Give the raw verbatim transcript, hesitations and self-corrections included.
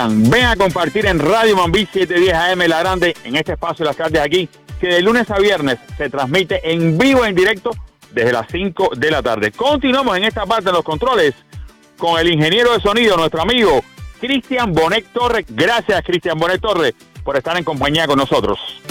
Ven a compartir en Radio Mambí setecientos diez A M La Grande, en este espacio de las tardes aquí, que de lunes a viernes se transmite en vivo, en directo, desde las cinco de la tarde. Continuamos en esta parte de los controles con el ingeniero de sonido, nuestro amigo Cristian Bonet Torres. Gracias, Cristian Bonet Torres, por estar en compañía con nosotros.